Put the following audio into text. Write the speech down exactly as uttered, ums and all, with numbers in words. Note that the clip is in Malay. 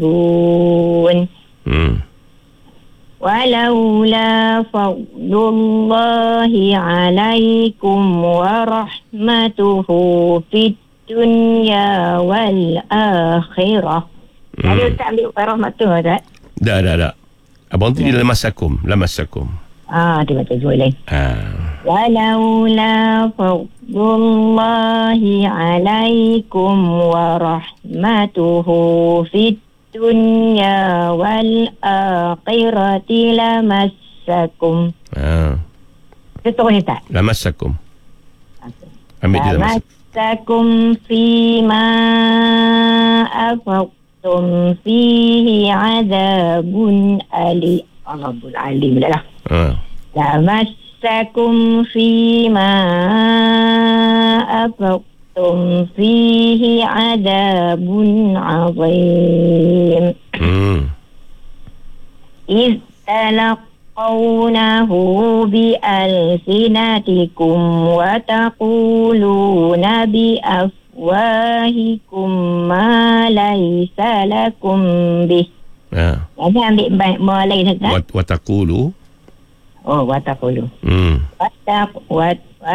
Hmm. Walaula fadlullahi alaikum wa rahmatuhu fid dunya wal akhirah. Hmm. Jadi Ustaz ambil rahmat tu Ustaz? Dah, dah, dah. Abang tu dia lamasakum. Lamasakum. Ah, dia baca boleh. Ah. Walaula fadlullahi alaikum wa rahmatuhu fid dunya wal akhirati lamassakum. Ah. Betul ni tak? Lamasakum. Ambil dia lamasakum. Lamassakum fima afaqtum fihi adabun ali. Allahul alim dah lah. Ah. Lamassakum fima afaqtum fihi adabun azim. Hmm. Iz talaqawnahu bi alsinatikum wa taquluna bi afwahikum ma laysa lakum bih. Ah. Jadi ambil baik mulai dekat. Wat wataqulu. Oh, wa taqulu. Hmm. Wa taq wa